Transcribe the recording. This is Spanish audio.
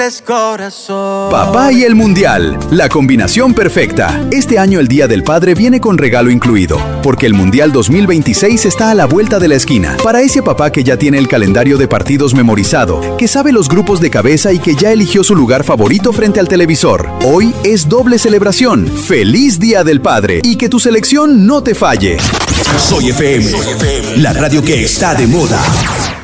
corazón. Papá y el Mundial, la combinación perfecta. Este año el Día del Padre viene con regalo incluido, porque el Mundial 2026 está a la vuelta de la esquina. Para ese papá que ya tiene el calendario de partidos memorizado, que sabe los grupos de cabeza y que ya eligió su lugar favorito frente al televisor. Hoy es doble celebración. ¡Feliz Día del Padre! Y que tu selección no te falle. Soy FM, la radio que está de moda.